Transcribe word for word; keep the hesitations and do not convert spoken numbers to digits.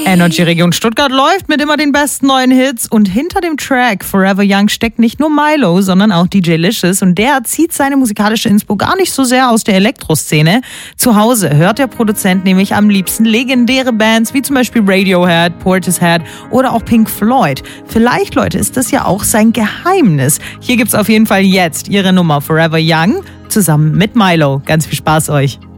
Energy Region Stuttgart läuft mit immer den besten neuen Hits und hinter dem Track Forever Young steckt nicht nur Milo, sondern auch D J Licious und der zieht seine musikalische Inspo gar nicht so sehr aus der Elektroszene. Zu Hause hört der Produzent nämlich am liebsten legendäre Bands wie zum Beispiel Radiohead, Portishead oder auch Pink Floyd. Vielleicht, Leute, ist das ja auch sein Geheimnis. Hier gibt's auf jeden Fall jetzt ihre Nummer Forever Young zusammen mit Milo. Ganz viel Spaß euch.